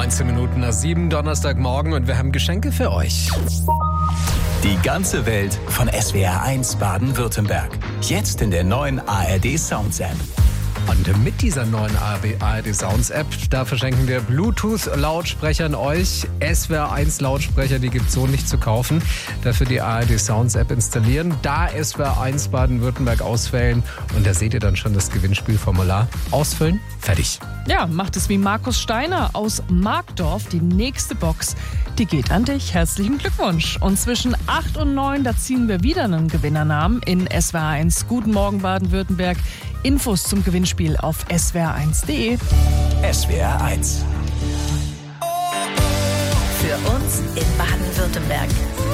19 Minuten nach 7, Donnerstagmorgen, und wir haben Geschenke für euch. Die ganze Welt von SWR1 Baden-Württemberg. Jetzt in der neuen ARD Sounds App. Und mit dieser neuen ARD Sounds App, da verschenken wir Bluetooth-Lautsprecher an euch. SWR1-Lautsprecher, die gibt es so nicht zu kaufen. Dafür die ARD Sounds App installieren, da SWR1 Baden-Württemberg auswählen und da seht ihr dann schon das Gewinnspielformular. Ausfüllen, fertig. Ja, macht es wie Markus Steiner aus Markdorf. Die nächste Box, die geht an dich. Herzlichen Glückwunsch. Und zwischen 8 und 9, da ziehen wir wieder einen Gewinnernamen in SWR1. Guten Morgen Baden-Württemberg. Infos zum Gewinnspiel auf swr1.de. SWR1. Für uns in Baden-Württemberg.